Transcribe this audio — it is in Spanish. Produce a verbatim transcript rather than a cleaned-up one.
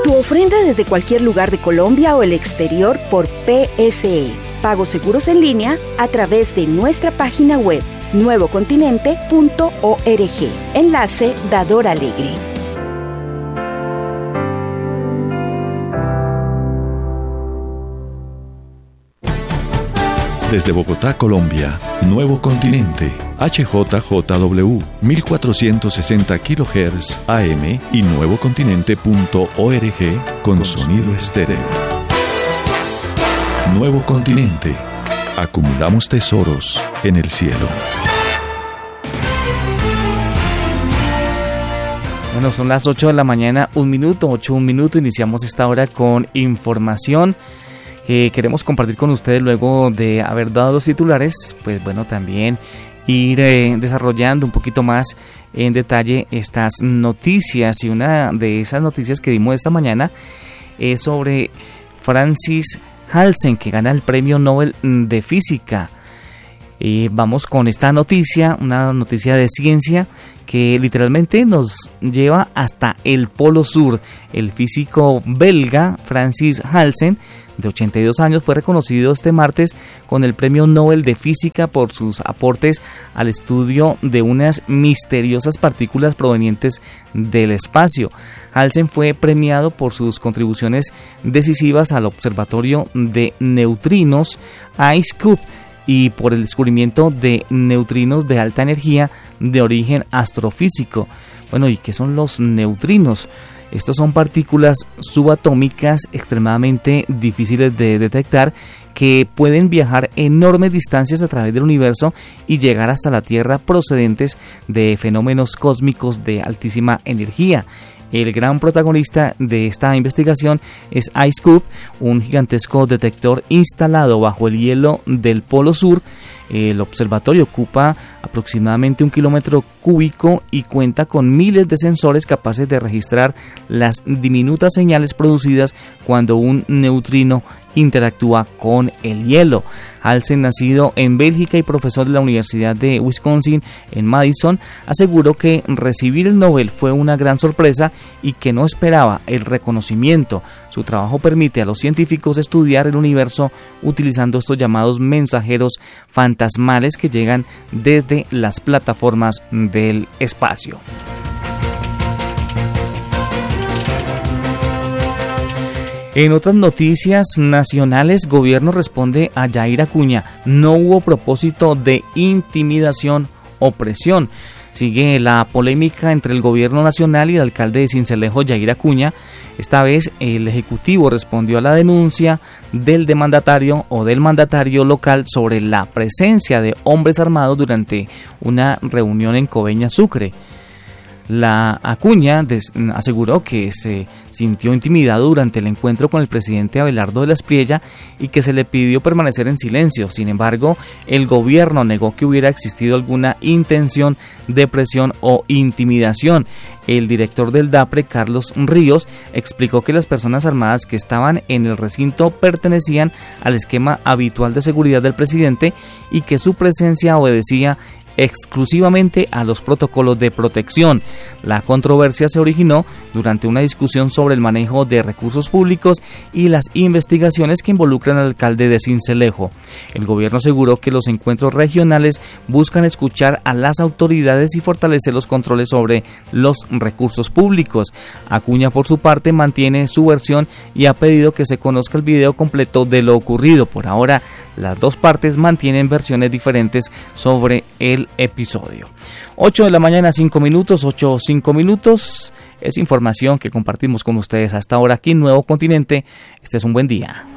Tu ofrenda desde cualquier lugar de Colombia o el exterior por P S E. Pagos seguros en línea a través de nuestra página web nuevo continente punto org. Enlace Dador Alegre. Desde Bogotá, Colombia, Nuevo Continente, H J J W, mil cuatrocientos sesenta kilohertz A M y nuevo continente punto org con sonido estéreo. Nuevo Continente, acumulamos tesoros en el cielo. Bueno, son las ocho de la mañana, un minuto, ocho, un minuto, iniciamos esta hora con información que queremos compartir con ustedes luego de haber dado los titulares, pues bueno, también ir eh, desarrollando un poquito más en detalle estas noticias, y una de esas noticias que dimos esta mañana es sobre Francis Halsen, que gana el Premio Nobel de Física. Eh, vamos con esta noticia, una noticia de ciencia que literalmente nos lleva hasta el Polo Sur. El físico belga Francis Halsen, de ochenta y dos años, fue reconocido este martes con el Premio Nobel de Física por sus aportes al estudio de unas misteriosas partículas provenientes del espacio. Halsen fue premiado por sus contribuciones decisivas al Observatorio de Neutrinos IceCube y por el descubrimiento de neutrinos de alta energía de origen astrofísico. Bueno, ¿y qué son los neutrinos? Estos son partículas subatómicas extremadamente difíciles de detectar que pueden viajar enormes distancias a través del universo y llegar hasta la Tierra procedentes de fenómenos cósmicos de altísima energía. El gran protagonista de esta investigación es IceCube, un gigantesco detector instalado bajo el hielo del Polo Sur. El observatorio ocupa aproximadamente un kilómetro cúbico y cuenta con miles de sensores capaces de registrar las diminutas señales producidas cuando un neutrino interactúa con el hielo. Halsen, nacido en Bélgica y profesor de la Universidad de Wisconsin en Madison, aseguró que recibir el Nobel fue una gran sorpresa y que no esperaba el reconocimiento. Su trabajo permite a los científicos estudiar el universo utilizando estos llamados mensajeros fantasmales que llegan desde las plataformas del espacio. En otras noticias nacionales, gobierno responde a Yair Acuña: no hubo propósito de intimidación o presión. Sigue la polémica entre el gobierno nacional y el alcalde de Sincelejo, Yair Acuña. Esta vez el Ejecutivo respondió a la denuncia del demandatario o del mandatario local sobre la presencia de hombres armados durante una reunión en Coveñas, Sucre. La Acuña des- aseguró que se sintió intimidado durante el encuentro con el presidente Abelardo de la Espriella y que se le pidió permanecer en silencio. Sin embargo, el gobierno negó que hubiera existido alguna intención de presión o intimidación. El director del DAPRE, Carlos Ríos, explicó que las personas armadas que estaban en el recinto pertenecían al esquema habitual de seguridad del presidente y que su presencia obedecía exclusivamente a los protocolos de protección. La controversia se originó durante una discusión sobre el manejo de recursos públicos y las investigaciones que involucran al alcalde de Sincelejo. El gobierno aseguró que los encuentros regionales buscan escuchar a las autoridades y fortalecer los controles sobre los recursos públicos. Acuña, por su parte, mantiene su versión y ha pedido que se conozca el video completo de lo ocurrido. Por ahora, las dos partes mantienen versiones diferentes sobre el episodio. ocho de la mañana, cinco minutos, ocho, cinco minutos. Es información que compartimos con ustedes hasta ahora aquí en Nuevo Continente. Este es un buen día.